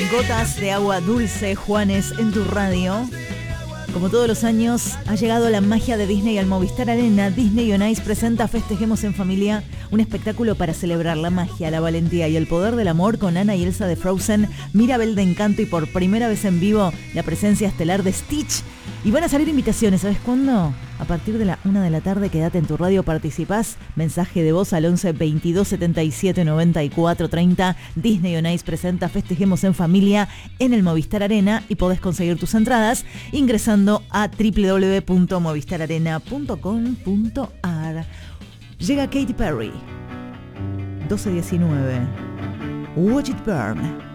Gotas de agua dulce, Juanes, en tu radio. Como todos los años, ha llegado la magia de Disney al Movistar Arena. Disney On Ice presenta Festejemos en Familia, un espectáculo para celebrar la magia, la valentía y el poder del amor con Anna y Elsa de Frozen, Mirabel de Encanto y por primera vez en vivo la presencia estelar de Stitch. Y van a salir invitaciones, ¿sabes cuándo? A partir de la 1 de la tarde, quédate en tu radio, participás. Mensaje de voz al 11 22 77 94 30. Disney On Ice presenta Festejemos en Familia en el Movistar Arena y podés conseguir tus entradas ingresando a www.movistararena.com.ar. Llega Katy Perry, 12:19. Watch It Burn.